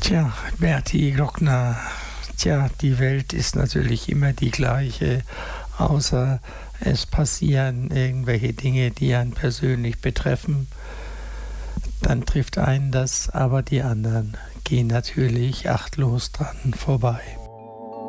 Tja, Bertie Glockner, die Welt ist natürlich immer die gleiche, außer es passieren irgendwelche Dinge, die einen persönlich betreffen. Dann trifft einen das, aber die anderen gehen natürlich achtlos dran vorbei.